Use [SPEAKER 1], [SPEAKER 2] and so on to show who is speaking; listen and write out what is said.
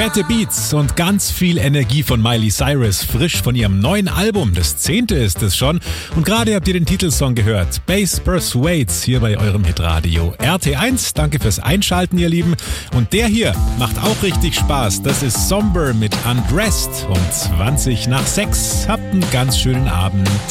[SPEAKER 1] Fette Beats und ganz viel Energie von Miley Cyrus, frisch von ihrem neuen Album. Das 10. ist es schon. Und gerade habt ihr den Titelsong gehört. Bass Persuades hier bei eurem Hitradio RT1. Danke fürs Einschalten, ihr Lieben. Und der hier macht auch richtig Spaß. Das ist Somber mit Undressed um 20 nach 6. Habt einen ganz schönen Abend.